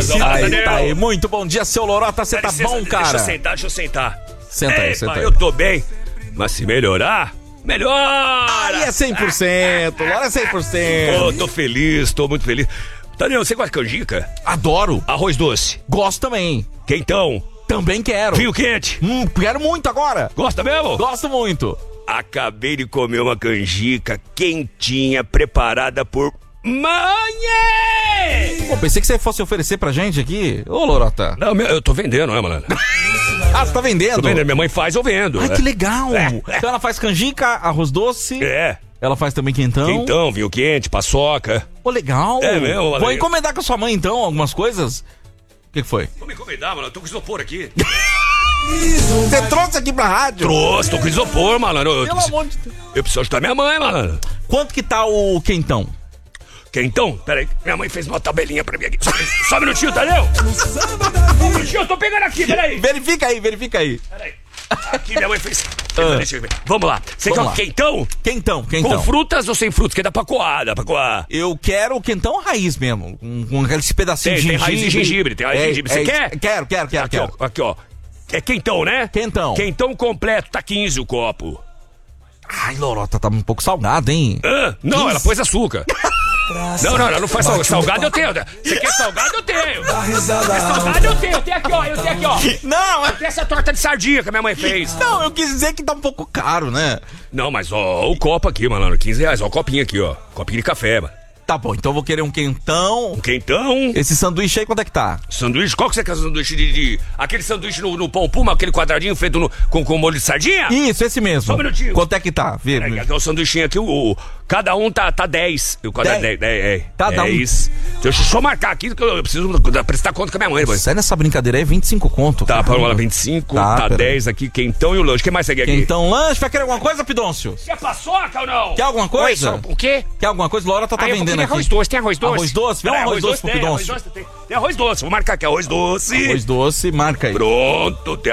Tá aí. Muito bom dia, seu Lorota. Você tá bom, cara? Deixa eu sentar. Senta aí, senta aí. Eu tô bem, mas se melhorar, melhora! Aí é 100%, Lora é 100%. Tô feliz, tô muito feliz. Daniel, você gosta de canjica? Adoro. Arroz doce? Gosto também. Quentão? Também quero. Vinho quente? Quero muito agora. Gosta mesmo? Gosto muito. Acabei de comer uma canjica quentinha, preparada por mãe! Pô, pensei que você fosse oferecer pra gente aqui. Ô, Lorota. Não, eu tô vendendo, né, mano? Ah, você tá vendendo? Tô vendendo, minha mãe faz, eu vendo. Ai, que legal. Então ela faz canjica, arroz doce. É. Ela faz também quentão. Quentão, vinho quente, paçoca. Pô, legal. É mesmo, Vou encomendar com a sua mãe, então, algumas coisas. O que foi? Vou me encomendar, mano. Eu tô com isopor aqui. Você trouxe aqui pra rádio? Trouxe, tô com isopor, malandro. Pelo amor de Deus. Eu preciso ajudar minha mãe, malandro. Quanto que tá o quentão? Quentão? Peraí, minha mãe fez uma tabelinha pra mim aqui. Só um minutinho, Daniel. Um minutinho, eu tô pegando aqui, peraí. Verifica aí. Peraí. Aqui minha mãe fez. Deixa eu ver. Vamos lá. Você quer um quentão? Quentão. Com frutas ou sem frutas? Que dá pra coar, Eu quero o quentão raiz mesmo. Com aqueles pedacinhos de gengibre. Tem raiz de gengibre, Você quer? Quero. Aqui, ó. É quentão, né? Quentão. Quentão completo, tá 15 o copo. Ai, Lorota, tá um pouco salgado, hein? Não, 15? ela pôs açúcar. Não faz salgado. Salgado eu tenho. Você quer salgado? Eu tenho. Quer salgado? Eu tenho. Eu tenho aqui, ó. Não, Tem essa torta de sardinha que a minha mãe fez. Não, eu quis dizer que tá um pouco caro, né? Não, mas ó, o copo aqui, mano, 15 reais. Ó, o copinho aqui, ó. Copinho de café, mano. Tá bom, então eu vou querer um quentão. Um quentão? Esse sanduíche aí, quanto é que tá? Sanduíche? Qual que você quer sanduíche de... Aquele sanduíche no pão puma, aquele quadradinho feito com molho de sardinha? Isso, esse mesmo. Só um minutinho. Quanto é que tá? Vê. Aqui é o sanduichinho aqui, cada um tá 10. O quadrado é 10. Cada um. Deixa eu só marcar aqui, que eu preciso prestar conta com a minha mãe, mano. Sai nessa brincadeira aí, 25 conto. Tá, para lá 25, tá 10 aqui, quentão e o lanche. O que mais você quer aqui? Quentão, lanche. Vai querer alguma coisa, Pidôncio? Quer paçoca ou não? Quer alguma coisa? O quê? Quer alguma coisa? Lora tá vendendo aqui. Arroz doce, tem arroz doce? Arroz doce? Vê um arroz doce pro Pidôncio. Tem arroz doce, vou marcar aqui, arroz doce. Arroz doce, marca aí. Pronto, tem